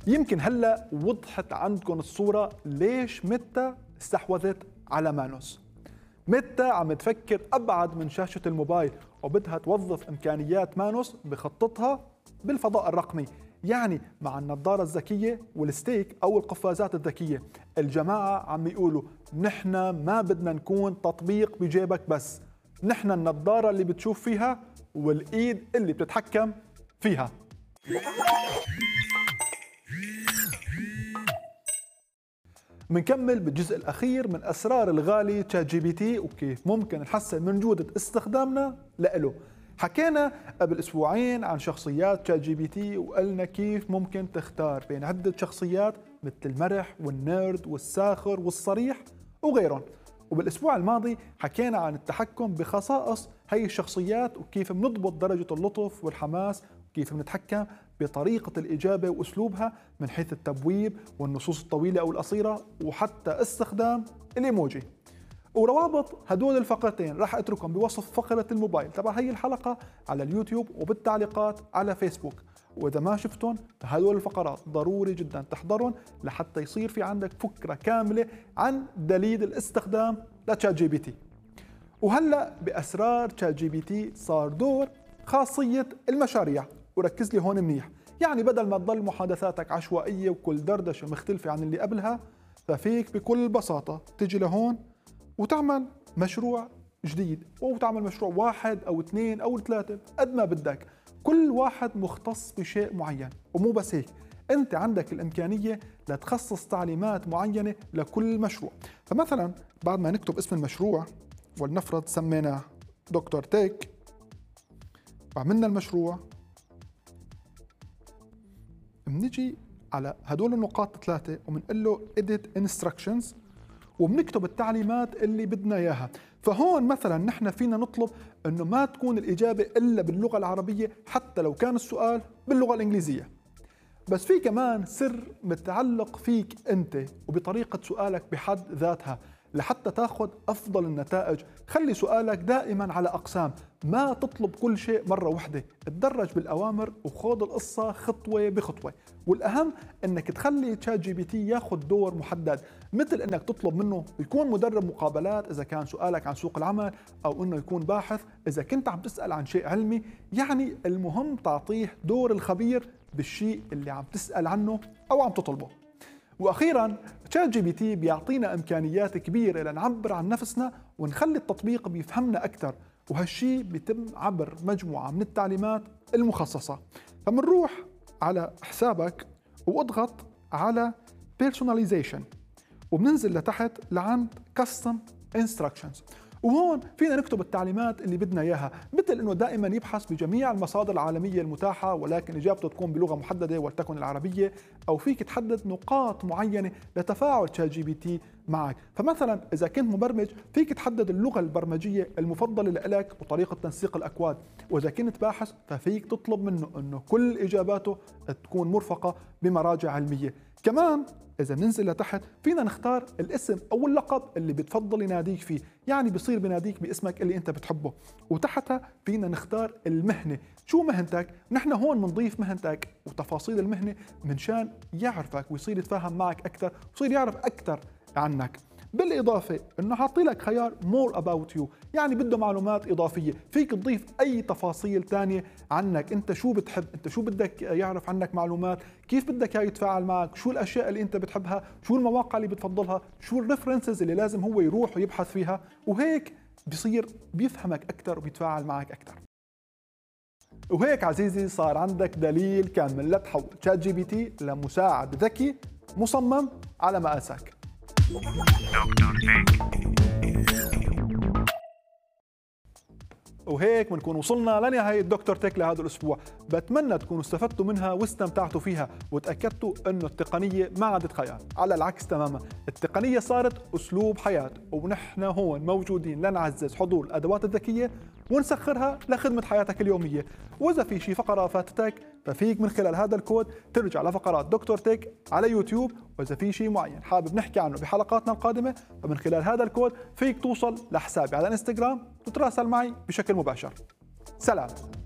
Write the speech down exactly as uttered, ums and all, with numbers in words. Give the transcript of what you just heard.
يمكن هلا وضحت عندكم الصورة ليش ميتا استحوذت على مانوس. ميتا عم تفكر أبعد من شاشة الموبايل وبدها توظف إمكانيات مانوس بخطتها بالفضاء الرقمي، يعني مع النظارة الذكية والستيك أو القفازات الذكية. الجماعة عم يقولوا نحن ما بدنا نكون تطبيق بجيبك بس، نحن النظارة اللي بتشوف فيها والإيد اللي بتتحكم فيها. منكمل بالجزء الأخير من أسرار الغالي تشات جي بي تي وكيف ممكن نحسن من جودة استخدامنا لإله. حكينا قبل أسبوعين عن شخصيات تشات جي بي تي وقلنا كيف ممكن تختار بين عدة شخصيات مثل المرح والنيرد والساخر والصريح وغيرهم. وبالأسبوع الماضي حكينا عن التحكم بخصائص هي الشخصيات وكيف بنضبط درجة اللطف والحماس وكيف بنتحكم بطريقة الإجابة وأسلوبها من حيث التبويب والنصوص الطويلة أو القصيرة وحتى استخدام الإيموجي. وروابط هدول الفقرتين راح أتركهم بوصف فقرة الموبايل تبع هي الحلقة على اليوتيوب وبالتعليقات على فيسبوك. وإذا ما شفتهم فهدول الفقرات ضروري جدا تحضرهم لحتى يصير في عندك فكرة كاملة عن دليل الاستخدام لتشات جي بي تي. وهلأ بأسرار تشات جي بي تي صار دور خاصية المشاريع، وركز لي هون منيح. يعني بدل ما تضل محادثاتك عشوائية وكل دردشة مختلفة عن اللي قبلها، ففيك بكل بساطة تجي لهون وتعمل مشروع جديد، أو تعمل مشروع واحد أو اثنين أو ثلاثة قد ما بدك، كل واحد مختص بشيء معين. ومو بس هيك، أنت عندك الإمكانية لتخصص تعليمات معينة لكل مشروع. فمثلا بعد ما نكتب اسم المشروع ولنفرض سميناه دكتور تيك، وعملنا المشروع، بنجي على هدول النقاط الثلاثة وبنقول له Edit Instructions وبنكتب التعليمات اللي بدنا إياها. فهون مثلا نحن فينا نطلب أنه ما تكون الإجابة إلا باللغة العربية حتى لو كان السؤال باللغة الإنجليزية. بس في كمان سر متعلق فيك أنت وبطريقة سؤالك بحد ذاتها لحتى تاخذ أفضل النتائج. خلي سؤالك دائما على أقسام، ما تطلب كل شيء مرة واحدة، اتدرج بالأوامر وخوض القصة خطوة بخطوة. والأهم أنك تخلي تشات جي بي تي ياخذ دور محدد، مثل أنك تطلب منه يكون مدرب مقابلات إذا كان سؤالك عن سوق العمل، أو أنه يكون باحث إذا كنت عم تسأل عن شيء علمي. يعني المهم تعطيه دور الخبير بالشيء اللي عم تسأل عنه أو عم تطلبه. واخيرا تشات جي بي تي بيعطينا امكانيات كبيره لنعبر عن نفسنا ونخلي التطبيق بيفهمنا اكثر، وهالشيء بيتم عبر مجموعه من التعليمات المخصصه. فمنروح على حسابك واضغط على Personalization وبننزل لتحت لعند Custom Instructions، وهون فينا نكتب التعليمات اللي بدنا اياها، مثل انه دائما يبحث بجميع المصادر العالميه المتاحه ولكن اجابته تكون بلغه محدده ولتكن العربيه، او فيك تحدد نقاط معينه لتفاعل تشات جي بي تي معك. فمثلا اذا كنت مبرمج فيك تحدد اللغه البرمجيه المفضله لك وطريقه تنسيق الاكواد، واذا كنت باحث ففيك تطلب منه انه كل اجاباته تكون مرفقه بمراجع علميه. كمان إذا ننزل لتحت فينا نختار الاسم أو اللقب اللي بتفضل يناديك فيه، يعني بصير بناديك باسمك اللي أنت بتحبه. وتحتها فينا نختار المهنة، شو مهنتك؟ نحن هون بنضيف مهنتك وتفاصيل المهنة منشان يعرفك ويصير يتفاهم معك أكثر ويصير يعرف أكثر عنك. بالإضافة إنه حاطي لك خيار more about you، يعني بده معلومات إضافية، فيك تضيف أي تفاصيل تانية عنك، أنت شو بتحب، أنت شو بدك يعرف عنك معلومات، كيف بدك يتفاعل معك، شو الأشياء اللي أنت بتحبها، شو المواقع اللي بتفضلها، شو الريفرنسز اللي لازم هو يروح ويبحث فيها، وهيك بيصير بيفهمك أكثر وبيتفاعل معك أكثر. وهيك عزيزي صار عندك دليل كامل لتحول تشات جي بي تي لمساعد ذكي مصمم على مقاسك. دكتور تيك. وهيك بنكون وصلنا لنهاية دكتور تيك لهذا الأسبوع. بتمنى تكونوا استفدتوا منها واستمتعتوا فيها وتأكدتوا أنه التقنية ما عادت خيال، على العكس تماما، التقنية صارت أسلوب حياة، ونحن هون موجودين لنعزز حضور الأدوات الذكية ونسخرها لخدمة حياتك اليومية. وإذا في شي فقرة فاتتك ففيك من خلال هذا الكود ترجع لفقرات دكتور تيك على يوتيوب، وإذا في شي معين حابب نحكي عنه بحلقاتنا القادمة فمن خلال هذا الكود فيك توصل لحسابي على الانستغرام وتتراسل معي بشكل مباشر. سلام.